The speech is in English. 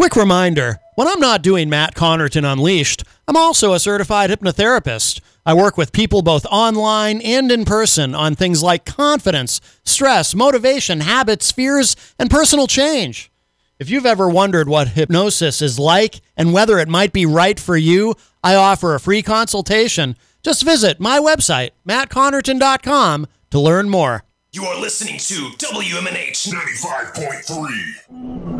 Quick reminder, when I'm not doing Matt Connerton Unleashed, I'm also a certified hypnotherapist. I work with people both online and in person on things like confidence, stress, motivation, habits, fears, and personal change. If you've ever wondered what hypnosis is like and whether it might be right for you, I offer a free consultation. Just visit my website, mattconnerton.com, to learn more. You are listening to WMNH 95.3.